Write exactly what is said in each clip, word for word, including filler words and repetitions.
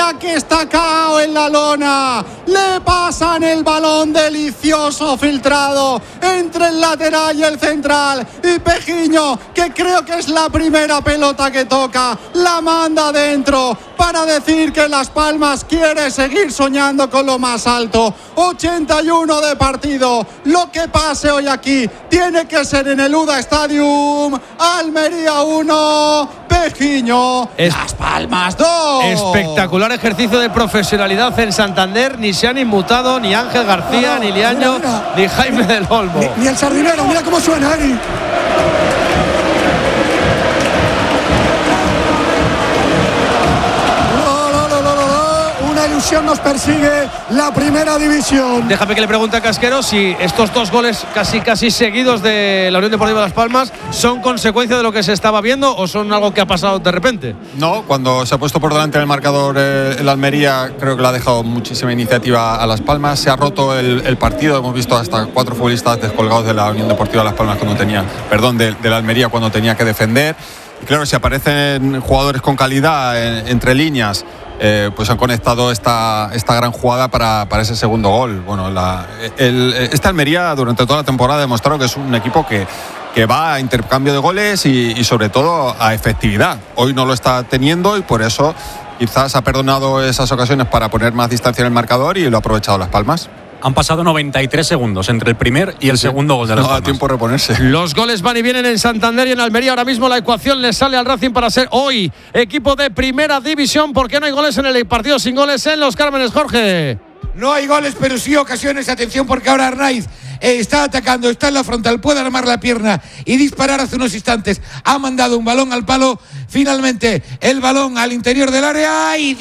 Mira que está cao en la lona. Le pasan el balón delicioso filtrado entre el lateral y el central. Y Pejiño, que creo que es la primera pelota que toca, la manda adentro para decir que Las Palmas quiere seguir soñando con lo más alto. ochenta y uno de partido. Lo que pase hoy aquí tiene que ser en el U D A Stadium. Almería uno, Pejiño, es... Las Palmas dos. Espectacular ejercicio de profesionalidad en Santander. Ni se han inmutado ni Ángel García, no, no, ni Liaño, mira, mira. ni Jaime del Olmo. Ni, ni el Sardinero, mira cómo suena, Eri. Nos persigue la primera división. Déjame que le pregunte a Casquero si estos dos goles casi casi seguidos de la Unión Deportiva Las Palmas son consecuencia de lo que se estaba viendo o son algo que ha pasado de repente. No, cuando se ha puesto por delante el marcador eh, el Almería, creo que le ha dejado muchísima iniciativa a Las Palmas. Se ha roto el, el partido, hemos visto hasta cuatro futbolistas descolgados de la Unión Deportiva Las Palmas cuando tenía, perdón, de, de la Almería cuando tenía que defender. Y claro, si aparecen jugadores con calidad en, entre líneas, Eh, pues han conectado esta, esta gran jugada para, para ese segundo gol. Bueno, la, el, esta Almería durante toda la temporada ha demostrado que es un equipo que, que va a intercambio de goles y, y sobre todo a efectividad. Hoy no lo está teniendo y por eso quizás ha perdonado esas ocasiones para poner más distancia en el marcador y lo ha aprovechado Las Palmas. Han pasado noventa y tres segundos entre el primer y el sí, segundo gol de Las no Palmas. No da tiempo a reponerse. Los goles van y vienen en Santander y en Almería. Ahora mismo la ecuación le sale al Racing para ser hoy equipo de primera división. ¿Por qué no hay goles en el partido sin goles en Los Cármenes, Jorge? No hay goles, pero sí ocasiones. Atención, porque ahora Arnaiz eh, está atacando, está en la frontal, puede armar la pierna y disparar. Hace unos instantes ha mandado un balón al palo. Finalmente el balón al interior del área y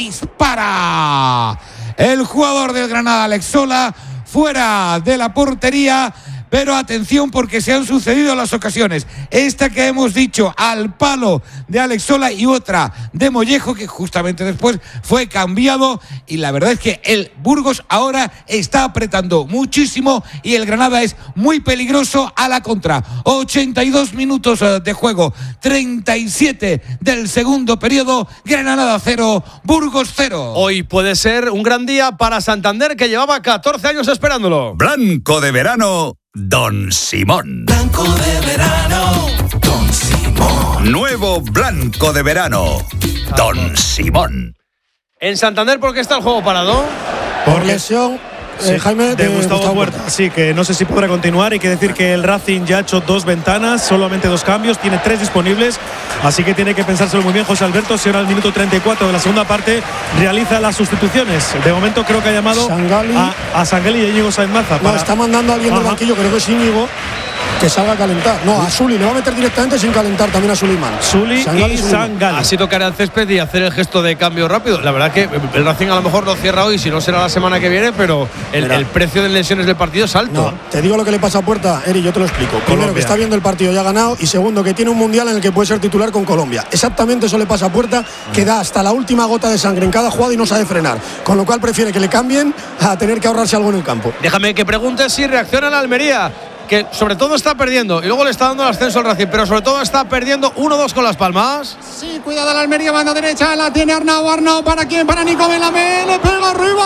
dispara el jugador del Granada, Alex Sola, fuera de la portería. Pero atención, porque se han sucedido las ocasiones. Esta que hemos dicho al palo de Alex Sola y otra de Mollejo, que justamente después fue cambiado. Y la verdad es que el Burgos ahora está apretando muchísimo y el Granada es muy peligroso a la contra. ochenta y dos minutos de juego, treinta y siete del segundo periodo. Granada cero, Burgos cero. Hoy puede ser un gran día para Santander, que llevaba catorce años esperándolo. Blanco de verano, Don Simón. Blanco de verano, Don Simón. Nuevo blanco de verano, Don Simón. En Santander, ¿por qué está el juego parado? Por lesión. Sí, eh, Jaime de, de Gustavo, Gustavo Puerta. Puerta. Sí, que no sé si podrá continuar. Hay que decir que el Racing ya ha hecho dos ventanas, solamente dos cambios, tiene tres disponibles, así que tiene que pensárselo muy bien José Alberto. Si ahora al minuto treinta y cuatro de la segunda parte realiza las sustituciones. De momento creo que ha llamado Sangali. a, a Sangali y a Íñigo Sainz Maza. No, está mandando a alguien del banquillo, creo que es Íñigo, que salga a calentar. No, a Suli, le va a meter directamente sin calentar también a Suleiman. Suli y Sangali. Así tocará el césped y hacer el gesto de cambio rápido. La verdad que el Racing a lo mejor lo cierra hoy, si no será la semana que viene, pero el, el precio de lesiones del partido es alto. No, te digo lo que le pasa a Puerta, Eri, yo te lo explico. Primero, Colombia, que está viendo el partido ya ganado, y segundo, que tiene un mundial en el que puede ser titular con Colombia. Exactamente eso le pasa a Puerta, que da hasta la última gota de sangre en cada jugada y no sabe frenar. Con lo cual prefiere que le cambien a tener que ahorrarse algo en el campo. Déjame que pregunte si reacciona la Almería, que sobre todo está perdiendo y luego le está dando el ascenso al Racing, pero sobre todo está perdiendo uno dos con Las Palmas. Sí, cuidado la Almería, banda derecha, la tiene Arnau, Arnau, ¿para quién? Para Nico Belamé, le pega arriba,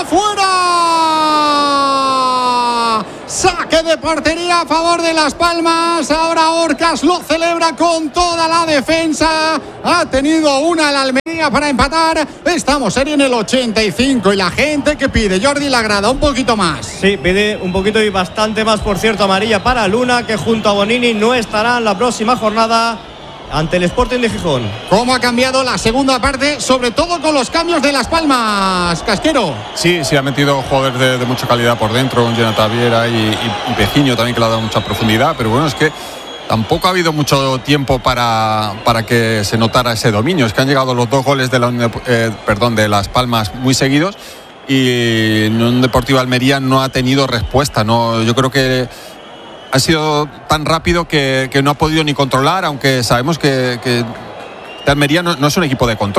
fuera. Saque de portería a favor de Las Palmas. Ahora Orcas lo celebra con toda la defensa. Ha tenido una la Almería para empatar. Estamos en el ochenta y cinco y la gente que pide, Jordi Lagrada, un poquito más. Sí, pide un poquito y bastante más, por cierto, amarilla para Luna, que junto a Bonini no estará en la próxima jornada ante el Sporting de Gijón. ¿Cómo ha cambiado la segunda parte, sobre todo con los cambios de Las Palmas, Casquero? Sí, sí, ha metido jugadores de, de mucha calidad por dentro, un Jonathan Viera y, y, y Pejiño también, que le ha dado mucha profundidad, pero bueno, es que tampoco ha habido mucho tiempo para, para que se notara ese dominio. Es que han llegado los dos goles de, la, eh, perdón, de Las Palmas muy seguidos y un Deportivo Almería no ha tenido respuesta, ¿no? Yo creo que ha sido tan rápido que, que no ha podido ni controlar, aunque sabemos que, que Almería no, no es un equipo de control.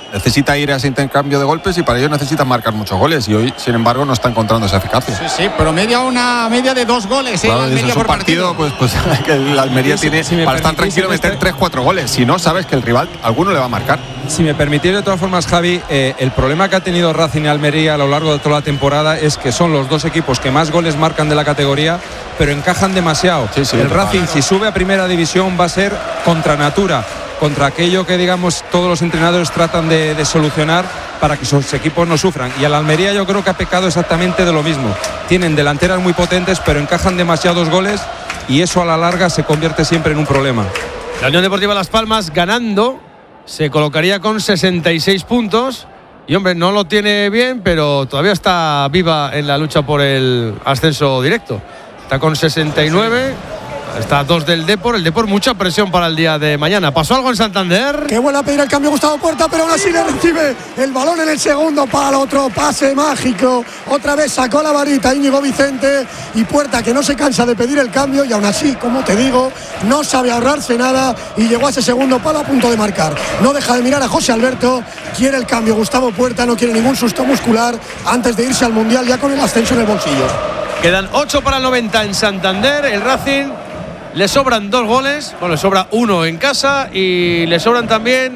necesita ir a ese intercambio de golpes y para ello necesita marcar muchos goles y hoy, sin embargo, no está encontrando esa eficacia. Sí, sí, pero media una media de dos goles, ¿eh? Claro, Almería es un por partido, partido. pues, pues que el Almería Sí, tiene si me para estar permitís, tranquilo meter este- tres cuatro goles. Si no, sabes que el rival alguno le va a marcar. Si me permitís, de todas formas, Javi, eh, el problema que ha tenido Racing y Almería a lo largo de toda la temporada es que son los dos equipos que más goles marcan de la categoría, pero encajan demasiado. Sí, sí, el total. Racing, si sube a primera división, va a ser contra natura, contra aquello que, digamos, todos los entrenadores tratan de, de solucionar para que sus equipos no sufran. Y al Almería yo creo que ha pecado exactamente de lo mismo. Tienen delanteras muy potentes, pero encajan demasiados goles y eso a la larga se convierte siempre en un problema. La Unión Deportiva Las Palmas ganando se colocaría con sesenta y seis puntos y hombre, no lo tiene bien, pero todavía está viva en la lucha por el ascenso directo. Está con sesenta y nueve, está a dos del Depor. El Depor, mucha presión para el día de mañana. ¿Pasó algo en Santander? Que vuelve a pedir el cambio Gustavo Puerta, pero aún así le recibe el balón en el segundo palo. Otro pase mágico. Otra vez sacó la varita Íñigo Vicente y Puerta, que no se cansa de pedir el cambio y aún así, como te digo, no sabe ahorrarse nada y llegó a ese segundo palo a punto de marcar. No deja de mirar a José Alberto. Quiere el cambio Gustavo Puerta, no quiere ningún susto muscular antes de irse al Mundial ya con el ascenso en el bolsillo. Quedan ocho para el noventa en Santander. El Racing le sobran dos goles. Bueno, le sobra uno en casa y le sobran también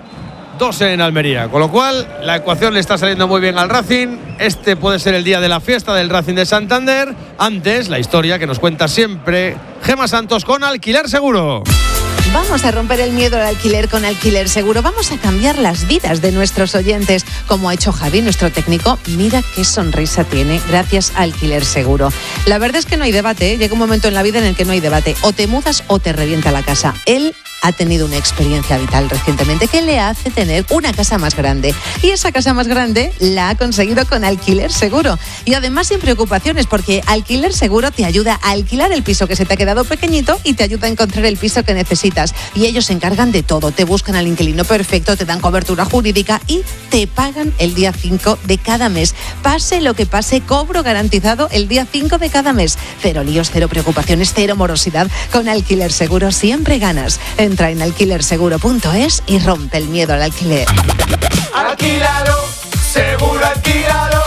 dos en Almería. Con lo cual, la ecuación le está saliendo muy bien al Racing. Este puede ser el día de la fiesta del Racing de Santander. Antes, la historia que nos cuenta siempre Gema Santos con Alquiler Seguro. Vamos a romper el miedo al alquiler con Alquiler Seguro. Vamos a cambiar las vidas de nuestros oyentes, como ha hecho Javi, nuestro técnico. Mira qué sonrisa tiene gracias a Alquiler Seguro. La verdad es que no hay debate, ¿eh? Llega un momento en la vida en el que no hay debate. O te mudas o te revienta la casa. Él ha tenido una experiencia vital recientemente que le hace tener una casa más grande. Y esa casa más grande la ha conseguido con Alquiler Seguro. Y además sin preocupaciones, porque Alquiler Seguro te ayuda a alquilar el piso que se te ha quedado pequeñito y te ayuda a encontrar el piso que necesitas. Y ellos se encargan de todo. Te buscan al inquilino perfecto, te dan cobertura jurídica y te pagan el día cinco de cada mes. Pase lo que pase, cobro garantizado el día cinco de cada mes. Cero líos, cero preocupaciones, cero morosidad. Con Alquiler Seguro siempre ganas. Entra en alquiler seguro punto es y rompe el miedo al alquiler. Alquilalo, seguro alquilalo.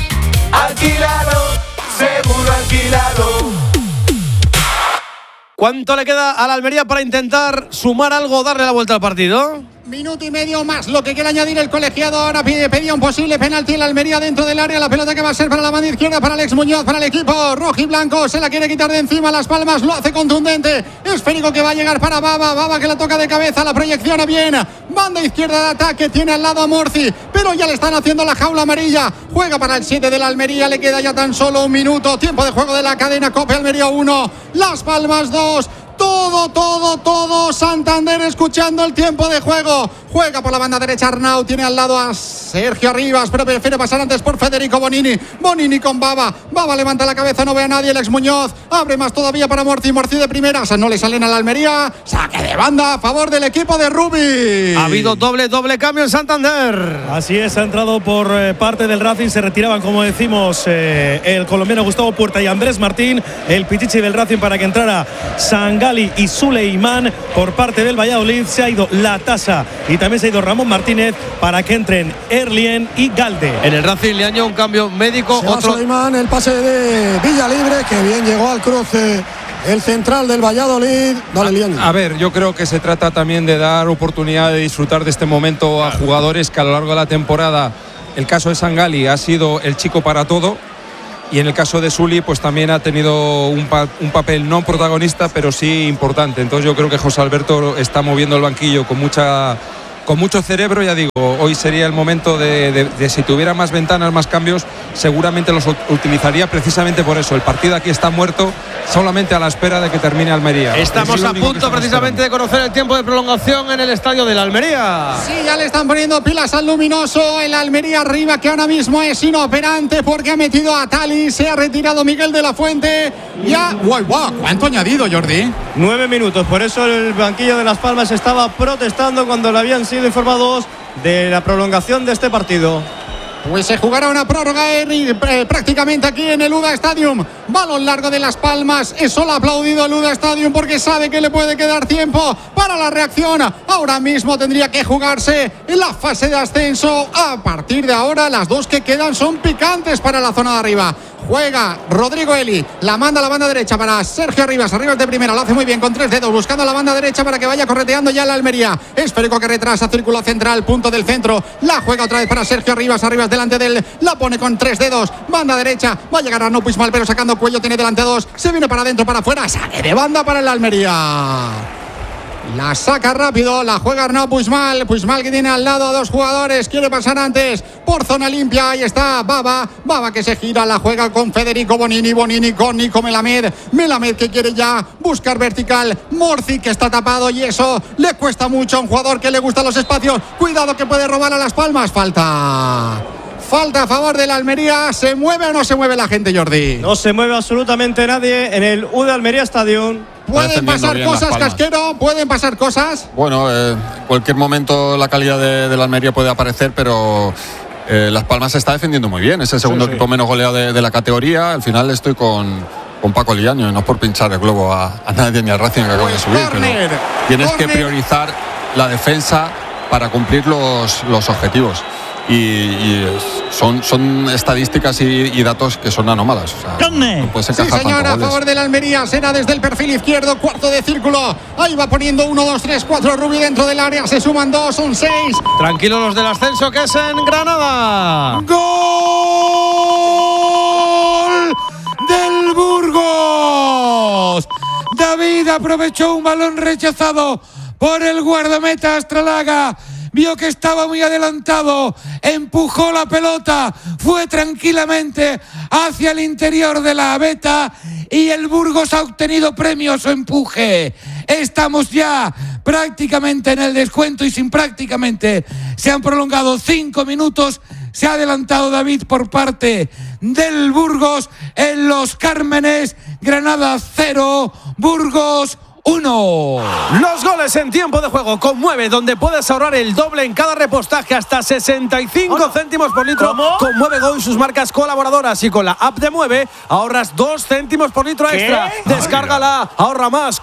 Alquilalo, seguro alquilalo. ¿Cuánto le queda a la Almería para intentar sumar algo o darle la vuelta al partido? Minuto y medio más lo que quiere añadir el colegiado. Ahora pide, pedía un posible penalti en la Almería dentro del área. La pelota que va a ser para la banda izquierda, para Alex Muñoz, para el equipo rojo y blanco. Se la quiere quitar de encima. Las Palmas lo hace contundente. Esférico que va a llegar para Baba. Baba que la toca de cabeza. La proyecciona bien. Banda izquierda de ataque. Tiene al lado a Morci, pero ya le están haciendo la jaula amarilla. Juega para el siete de la Almería. Le queda ya tan solo un minuto. Tiempo de juego de la cadena Cope. Almería uno, Las Palmas dos. Todo, todo, todo Santander escuchando el tiempo de juego. Juega por la banda derecha Arnau. Tiene al lado a Sergio Arribas, pero prefiere pasar antes por Federico Bonini. Bonini con Baba. Baba levanta la cabeza, no ve a nadie. Alex Muñoz abre más todavía para Morci. Morci de primera. O sea, no le salen a la Almería. Saque de banda a favor del equipo de Rubi. Ha habido doble, doble cambio en Santander. Así es, ha entrado por eh, parte del Racing. Se retiraban, como decimos, eh, el colombiano Gustavo Puerta y Andrés Martín. El pichichi del Racing para que entrara Sangali y Suleimán. Por parte del Valladolid se ha ido La Tasa y también se ha ido Ramón Martínez para que entren Erlien y Galde. En el Racing le año un cambio médico. Se va otro Suleimán, el pase de Villalibre, que bien llegó al cruce el central del Valladolid. Dale, Liaño. A ver, yo creo que se trata también de dar oportunidad de disfrutar de este momento a jugadores que a lo largo de la temporada, el caso de Sangali ha sido el chico para todo, y en el caso de Suli pues también ha tenido un, pa un papel no protagonista pero sí importante. Entonces yo creo que José Alberto está moviendo el banquillo con mucha con mucho cerebro. Ya digo, hoy sería el momento de, de, de si tuviera más ventanas, más cambios, seguramente los utilizaría precisamente por eso. El partido aquí está muerto, solamente a la espera de que termine Almería. Estamos a punto precisamente de conocer el tiempo de prolongación en el estadio de la Almería. Sí, ya le están poniendo pilas al luminoso. El Almería arriba, que ahora mismo es inoperante porque ha metido a Tali. Se ha retirado Miguel de la Fuente. Ya, guau, guau, ¿cuánto ha añadido, Jordi? Nueve minutos, por eso el banquillo de Las Palmas estaba protestando cuando le habían sido informados de la prolongación de este partido. Pues se jugará una prórroga eh, prácticamente aquí en el U D A Stadium. Balón largo de Las Palmas. Eso lo ha aplaudido el U D A Stadium porque sabe que le puede quedar tiempo para la reacción. Ahora mismo tendría que jugarse en la fase de ascenso. A partir de ahora las dos que quedan son picantes para la zona de arriba. Juega Rodrigo Eli, la manda a la banda derecha para Sergio Arribas. Arribas de primera, lo hace muy bien con tres dedos, buscando la banda derecha para que vaya correteando ya la Almería. Esférico que retrasa, círculo central, punto del centro. La juega otra vez para Sergio Arribas. Arribas delante de él, la pone con tres dedos. Banda derecha, va a llegar Arnau Puigmal, pero sacando cuello, tiene delante dos. Se viene para adentro, para afuera. Saque de banda para el Almería. La saca rápido, la juega Arnau Puigmal. Puigmal que tiene al lado a dos jugadores. Quiere pasar antes por zona limpia. Ahí está Baba. Baba que se gira, la juega con Federico Bonini. Bonini con Nico Melamed. Melamed que quiere ya buscar vertical. Morci que está tapado y eso le cuesta mucho a un jugador que le gustan los espacios. Cuidado que puede robar a Las Palmas. Falta. Falta a favor de la Almería. ¿Se mueve o no se mueve la gente, Jordi? No se mueve absolutamente nadie en el U D Almería Stadium. ¿Pueden pasar cosas, Casquero? ¿Pueden pasar cosas? Bueno, eh, en cualquier momento la calidad de, de la Almería puede aparecer, pero eh, Las Palmas se está defendiendo muy bien. Es el segundo sí, sí. equipo menos goleado de, de la categoría. Al final estoy con, con Paco Liaño, y no es por pinchar el globo a, a nadie ni al Racing que acaba de subir. Corner, pero tienes corner. que priorizar la defensa para cumplir los, los objetivos. Y, y son, son estadísticas y, y datos que son anómalas. O sea, no puedes encajar sí, señor, a favor de la Almería. Será desde el perfil izquierdo, cuarto de círculo. Ahí va poniendo uno, dos, tres, cuatro. Rubí dentro del área. Se suman dos, son seis. Tranquilos los del ascenso, que es en Granada. ¡Gol del Burgos! David aprovechó un balón rechazado por el guardameta Astralaga. Vio que estaba muy adelantado, empujó la pelota, fue tranquilamente hacia el interior de la veta y el Burgos ha obtenido premio a su empuje. Estamos ya prácticamente en el descuento y sin prácticamente se han prolongado cinco minutos. Se ha adelantado David por parte del Burgos en Los Cármenes. Granada cero, Burgos uno. Los goles en tiempo de juego con Mueve, donde puedes ahorrar el doble en cada repostaje, hasta sesenta y cinco oh, céntimos por litro. ¿Cómo? Con Mueve Go y sus marcas colaboradoras, y con la app de Mueve ahorras dos céntimos por litro extra. ¿Qué? Descárgala, ahorra más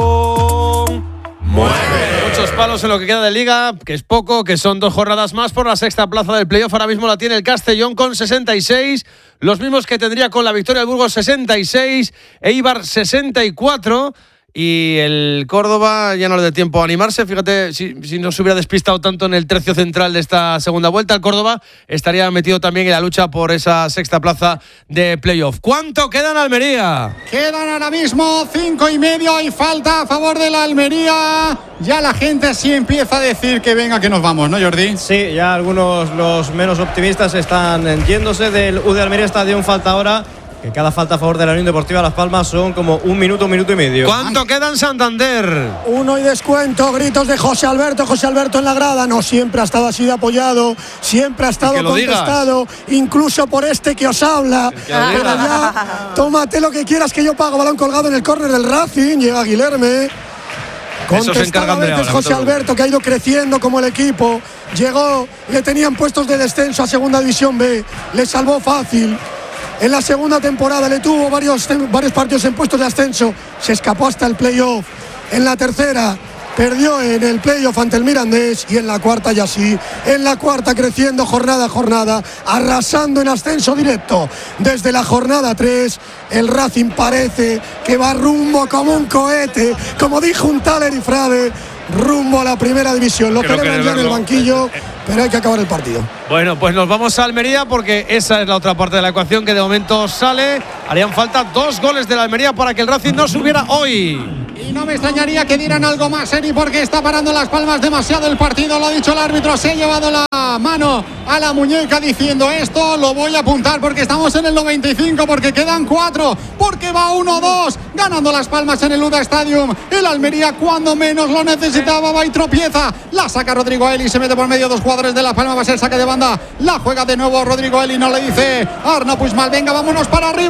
con Mueve. Muchos palos en lo que queda de liga, que es poco, que son dos jornadas más por la sexta plaza del playoff. Ahora mismo la tiene el Castellón con sesenta y seis, los mismos que tendría con la victoria del Burgos, sesenta y seis, Eibar sesenta y cuatro. Y el Córdoba ya no le da tiempo a animarse. Fíjate, si, si no se hubiera despistado tanto en el tercio central de esta segunda vuelta, el Córdoba estaría metido también en la lucha por esa sexta plaza de playoff. ¿Cuánto queda en Almería? Quedan ahora mismo cinco y medio y falta a favor de la Almería. Ya la gente sí empieza a decir que venga, que nos vamos, ¿no, Jordi? Sí, ya algunos, los menos optimistas, están yéndose del U D Almería Stadium. Falta ahora que cada falta a favor de la Unión Deportiva Las Palmas son como un minuto, un minuto y medio. ¿Cuánto queda en Santander? Uno y descuento, gritos de José Alberto, José Alberto en la grada. No, siempre ha estado así de apoyado, siempre ha estado contestado, incluso por este que os habla. Pero ya, tómate lo que quieras que yo pago. Balón colgado en el córner del Racing, llega Guilherme. Contestaba a veces José Alberto, que ha ido creciendo como el equipo. Llegó, le tenían puestos de descenso a Segunda División B, le salvó fácil. En la segunda temporada le tuvo varios, varios partidos en puestos de ascenso, se escapó hasta el playoff. En la tercera perdió en el playoff ante el Mirandés, y en la cuarta ya sí, en la cuarta creciendo jornada a jornada, arrasando en ascenso directo. Desde la jornada tres, el Racing parece que va rumbo como un cohete, como dijo un tal Erifrade, rumbo a la primera división. Lo celebran ya en el banquillo, pero hay que acabar el partido. Bueno, pues nos vamos a Almería, porque esa es la otra parte de la ecuación que de momento sale. Harían falta dos goles de la Almería para que el Racing no subiera hoy. Y no me extrañaría que dieran algo más, Eri, porque está parando Las Palmas demasiado el partido. Lo ha dicho el árbitro, se ha llevado la mano a la muñeca diciendo esto lo voy a apuntar porque estamos en el noventa y cinco, porque quedan cuatro, porque va uno dos, ganando Las Palmas en el U D A Stadium. El Almería, cuando menos lo necesitaba, va y tropieza. La saca Rodrigo Eli, se mete por medio dos jugadores de Las Palmas, va a ser saque de banda. La juega de nuevo Rodrigo Eli, no le dice Arnau Puigmal, venga, vámonos para arriba.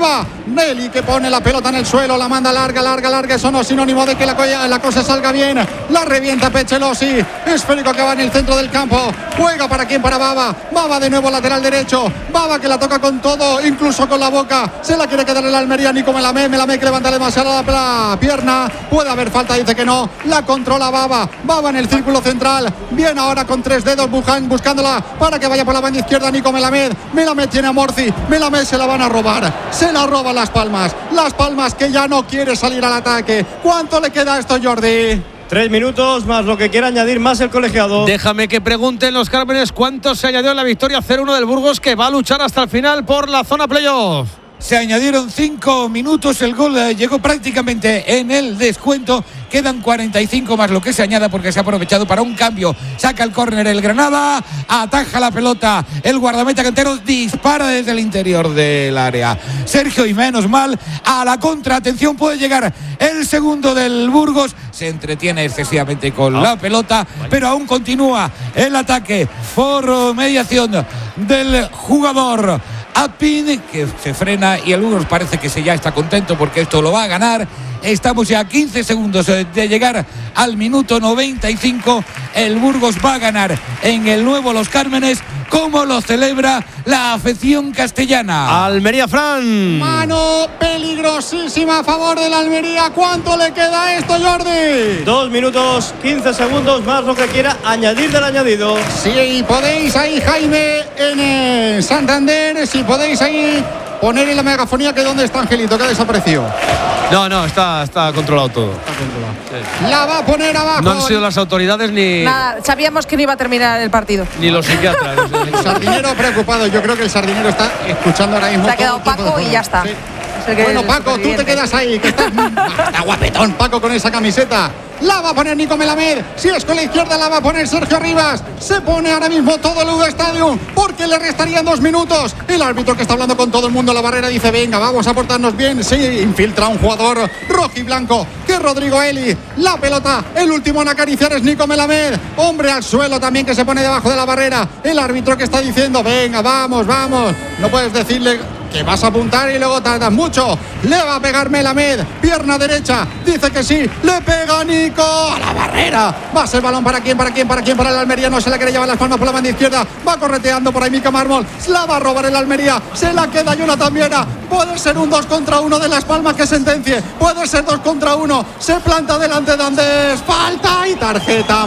Nelly que pone la pelota en el suelo, la manda larga, larga, larga. Eso no es sinónimo de que la, co- la cosa salga bien. La revienta Pechelosi. Esférico que va en el centro del campo. Juega para quién, para Baba. Baba de nuevo lateral derecho. Baba que la toca con todo, incluso con la boca. Se la quiere quedar el Almería. Nico Melamé. Melamé que levanta demasiado la, la pierna. Puede haber falta, dice que no. La controla Baba. Baba en el círculo central. Bien ahora con tres dedos. Buján buscándola para que vaya por la banda izquierda. Nico Melamed. Melamed tiene a Morci. Melamed se la van a robar. Se la roban Las Palmas. Las Palmas que ya no quiere salir al ataque. ¿Cuánto le queda a esto, Jordi? Tres minutos más lo que quiera añadir más el colegiado. Déjame que pregunten los Cármenes cuánto se añadió en la victoria cero uno del Burgos, que va a luchar hasta el final por la zona playoff. Se añadieron cinco minutos, el gol eh, llegó prácticamente en el descuento. Quedan cuarenta y cinco más lo que se añada porque se ha aprovechado para un cambio. Saca el córner el Granada, ataja la pelota el guardameta cantero, dispara desde el interior del área. Sergio, y menos mal, a la contra. Atención, puede llegar el segundo del Burgos. Se entretiene excesivamente con la pelota, pero aún continúa el ataque por mediación del jugador Apin, que se frena, y el Burgos parece que se ya está contento porque esto lo va a ganar. Estamos ya a quince segundos de llegar al minuto noventa y cinco. El Burgos va a ganar en el nuevo Los Cármenes. ¿Cómo lo celebra la afición castellana? Almería, Fran. Mano peligrosísima a favor de la Almería. ¿Cuánto le queda a esto, Jordi? Dos minutos, quince segundos más lo que quiera añadir del añadido. Si podéis ahí, Jaime, en eh, Santander, si podéis ahí poner en la megafonía que dónde está Angelito, que ha desaparecido. No, no, está, está controlado todo. Está controlado. Sí. La va a poner abajo. No han sido las autoridades ni, Nada, sabíamos que no iba a terminar el partido. ni los psiquiatras. No sé. El sardinero preocupado. Yo creo que el sardinero está escuchando ahora mismo. Se ha quedado Paco y ya está. Sí. Es el que Bueno, es Paco, tú te quedas ahí, que estás está guapetón, Paco, con esa camiseta. La va a poner Nico Melamed. Si es con la izquierda, la va a poner Sergio Rivas. Se pone ahora mismo todo el U D Stadium porque le restarían dos minutos. El árbitro, que está hablando con todo el mundo en la barrera, dice: venga, vamos a portarnos bien. Sí, infiltra un jugador rojiblanco, que es Rodrigo Eli. La pelota, el último en acariciar es Nico Melamed. Hombre al suelo también, que se pone debajo de la barrera. El árbitro, que está diciendo: venga, vamos, vamos. No puedes decirle que vas a apuntar y luego tardas mucho. Le va a pegar Melamed, pierna derecha, dice que sí, le pega Nico a la barrera. Va a ser balón para quién, para quién, para quién, para el Almería. No se la quiere llevar Las Palmas por la banda izquierda. Va correteando por ahí Mica Mármol. Se la va a robar el Almería. Se la queda Jonathan Viera. Puede ser un dos contra uno de Las Palmas que sentencie. Puede ser dos contra uno. Se planta delante de Andrés. Falta y tarjeta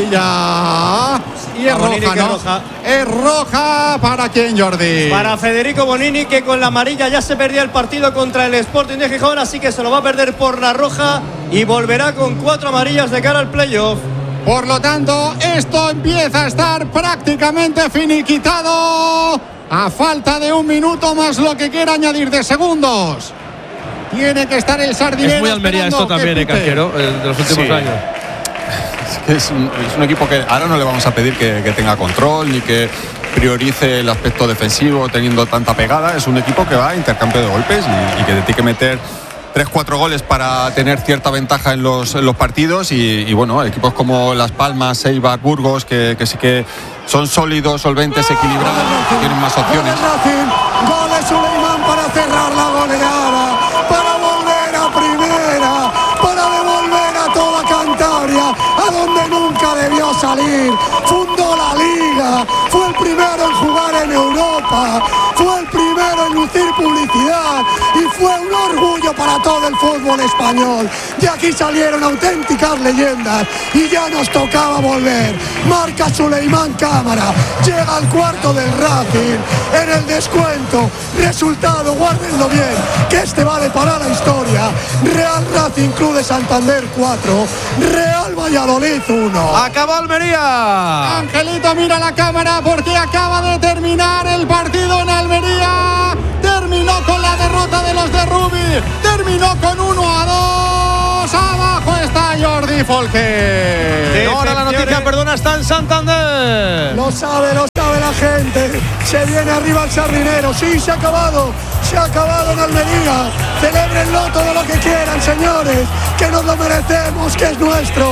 amarilla. Y es roja, ¿no? Roja. Es roja para quién, Jordi. Para Federico Bonini, que con la amarilla ya se perdía el partido contra el Sporting de Gijón, así que se lo va a perder por la roja y volverá con cuatro amarillas de cara al playoff. Por lo tanto, esto empieza a estar prácticamente finiquitado. A falta de un minuto más lo que quiera añadir de segundos. Tiene que estar el Sardinero. Es muy Almería esto también, eh, Casquero, de los últimos sí. años. Es un, es un equipo que ahora no le vamos a pedir que, que tenga control ni que priorice el aspecto defensivo teniendo tanta pegada. Es un equipo que va a intercambio de golpes y, y que tiene que meter tres cuatro goles para tener cierta ventaja en los, en los partidos y, y bueno, equipos como Las Palmas, Eibar, Burgos, que, que sí que son sólidos, solventes, equilibrados, tienen más opciones. Gol de Suleimán para cerrar la goleada, para volver a primera, para devolver a toda Cantabria a donde nunca debió salir. Fundó la liga, fue el primero en jugar en Europa, fue el primero en lucir publicidad y fue un orgullo para todo el fútbol español. De aquí salieron auténticas leyendas y ya nos tocaba volver. Marca Suleimán Cámara, llega al cuarto del Racing en el descuento. Resultado, guárdenlo bien, que este vale para la historia. Real Racing Club de Santander cuatro, Real Valladolid uno. ¡Acabó Almería! Angelito, mira la cámara porque acaba de terminar el partido en Almería. Terminó con la derrota de los de Rubi. Terminó con uno a dos. Abajo está Jordi Folque. Ahora la noticia, perdona, está en Santander. Lo sabe, lo sabe la gente. Se viene arriba el Sardinero. Sí, se ha acabado. Se ha acabado en Almería. Celébrenlo todo lo que quieran, señores. Que nos lo merecemos, que es nuestro.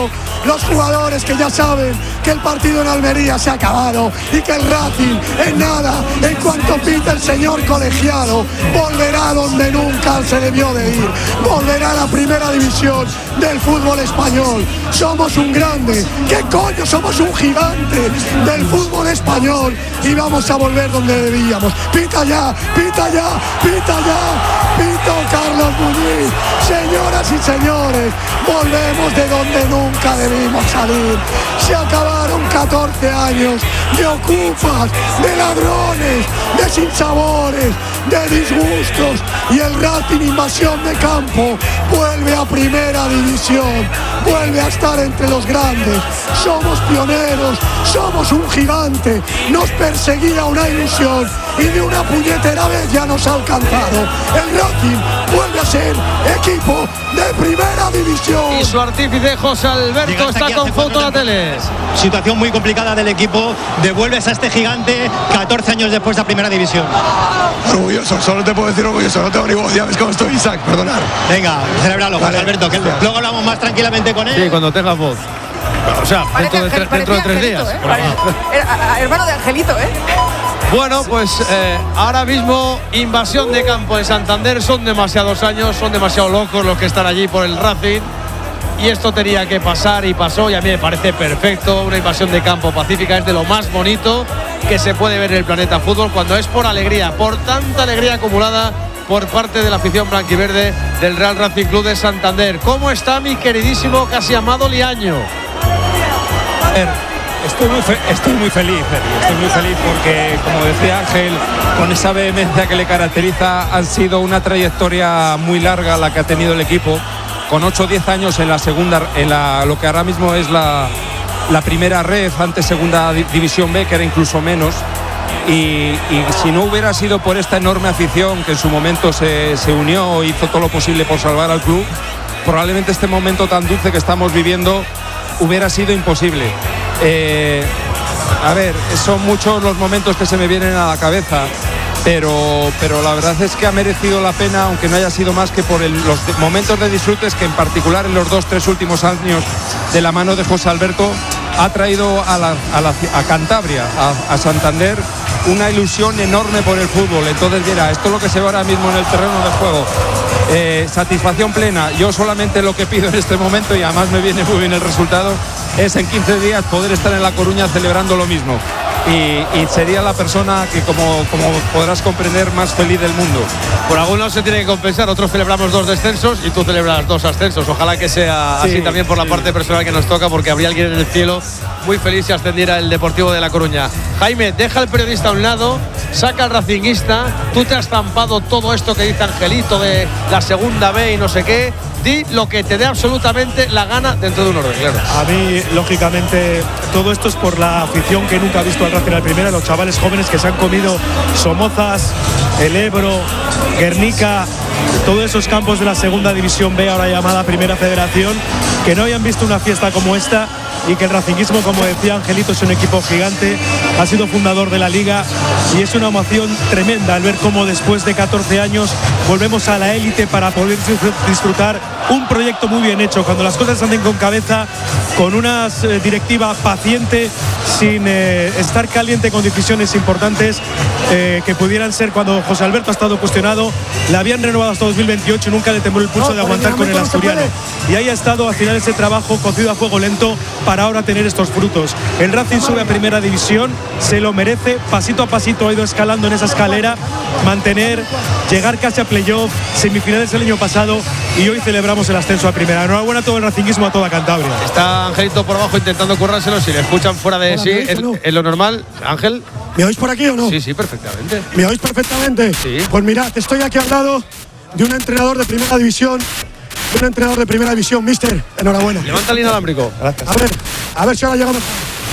los jugadores que ya saben que el partido en Almería se ha acabado y que el Racing en nada, en cuanto pita el señor colegiado, volverá donde nunca se debió de ir, volverá a la primera división del fútbol español. Somos un grande, ¿qué coño? Somos un gigante del fútbol español y vamos a volver donde debíamos. Pita ya, pita ya, pita ya, pito Carlos Muñiz. Señoras y señores, volvemos de donde nunca debimos salir. Se acabaron catorce años de ocupas, de ladrones, de sinsabores, de disgustos y el Racing Invasión de Campo vuelve a primera división, vuelve a estar entre los grandes. Somos pioneros, somos un gigante, nos perseguía una ilusión y de una puñetera vez ya nos ha alcanzado. El Racing vuelve a ser equipo de primera división. Y su artífice José Alberto está con foto a la tele. Situación muy complicada del equipo, devuelves a este gigante catorce años después de primera división. Orgulloso, solo te puedo decir orgulloso, no tengo ni voz, ya ves cómo estoy, Isaac, perdonar. Venga, celebralo, José Vale, Alberto, que gracias. luego hablamos más tranquilamente con él. Sí, cuando tengas voz. O sea, Parece dentro de, Ángel- tre- dentro de tres parecía días. Angelito, ¿eh? Pare- era- hermano de Angelito, ¿eh? Bueno, pues eh, ahora mismo invasión de campo en Santander. Son demasiados años, son demasiado locos los que están allí por el Racing. Y esto tenía que pasar y pasó y a mí me parece perfecto. Una invasión de campo pacífica es de lo más bonito que se puede ver en el planeta fútbol cuando es por alegría, por tanta alegría acumulada por parte de la afición blanquiverde del Real Racing Club de Santander. ¿Cómo está mi queridísimo, casi amado Liaño? A ver, estoy muy, fe- estoy muy feliz, Eri, estoy muy feliz porque, como decía Ángel, con esa vehemencia que le caracteriza, han sido una trayectoria muy larga la que ha tenido el equipo, con ocho o diez años en la segunda, en la, lo que ahora mismo es la, la primera red, antes segunda di- división B, que era incluso menos. Y, y si no hubiera sido por esta enorme afición que en su momento se, se unió e hizo todo lo posible por salvar al club, probablemente este momento tan dulce que estamos viviendo hubiera sido imposible. Eh, a ver, son muchos los momentos que se me vienen a la cabeza, pero, pero la verdad es que ha merecido la pena, aunque no haya sido más que por el- los de- momentos de disfrutes que en particular en los dos, tres últimos años de la mano de José Alberto ha traído a, la, a, la- a Cantabria, a, a Santander, una ilusión enorme por el fútbol. Entonces, mira, esto es lo que se ve ahora mismo en el terreno de juego. Eh, satisfacción plena. Yo solamente lo que pido en este momento, y además me viene muy bien el resultado, es en quince días poder estar en La Coruña celebrando lo mismo. Y, y sería la persona que, como, como podrás comprender, más feliz del mundo. Por algunos se tiene que compensar, otros celebramos dos descensos y tú celebras dos ascensos. Ojalá que sea Sí, así también por la sí. parte personal que nos toca, porque habría alguien en el cielo muy feliz si ascendiera el Deportivo de La Coruña. Jaime, deja al periodista a un lado, saca al racinguista. Tú te has zampado todo esto que dice Angelito de la segunda B y no sé qué. Di lo que te dé absolutamente la gana dentro de un orden, claro. A mí, lógicamente, todo esto es por la afición que nunca ha visto al Racing en la primera, los chavales jóvenes que se han comido Somozas, el Ebro, Guernica, todos esos campos de la segunda división B, ahora llamada Primera Federación, que no hayan visto una fiesta como esta y que el racinguismo, como decía Angelito, es un equipo gigante, ha sido fundador de la liga y es una emoción tremenda al ver cómo después de catorce años volvemos a la élite para poder disfrutar un proyecto muy bien hecho, cuando las cosas anden con cabeza, con una eh, directiva paciente, sin eh, estar caliente con decisiones importantes eh, que pudieran ser. Cuando José Alberto ha estado cuestionado, la habían renovado hasta dos mil veintiocho, nunca le tembló el pulso No, de por aguantar el con el reglamento no se asturiano. Y ahí ha estado al final ese trabajo cocido a fuego lento para ahora tener estos frutos. El Racing sube a primera división, se lo merece, pasito a pasito ha ido escalando en esa escalera, mantener, llegar casi a playoff, semifinales el año pasado y hoy celebramos el ascenso a primera. Enhorabuena a todo el racinguismo, a toda Cantabria. Está Angelito por abajo intentando currárselo, si le escuchan fuera de Hola, sí, ¿me oís es, o no? es lo normal. Ángel. ¿Me oís por aquí o no? Sí, sí, perfectamente. ¿Me oís perfectamente? Sí. Pues mirad, estoy aquí al lado de un entrenador de primera división, de un entrenador de primera división, mister. Enhorabuena. Levanta el inalámbrico. Gracias. A ver, a ver si ahora llegamos.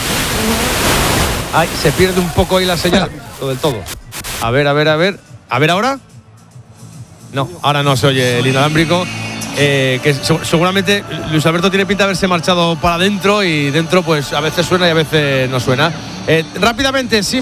Ay, se pierde un poco ahí la señal. Todo del todo. A ver, a ver, a ver. A ver ahora. No, ahora no se oye el inalámbrico. Eh, que se- seguramente Luis Alberto tiene pinta de haberse marchado para adentro y dentro pues a veces suena y a veces no suena. Eh, rápidamente, sí.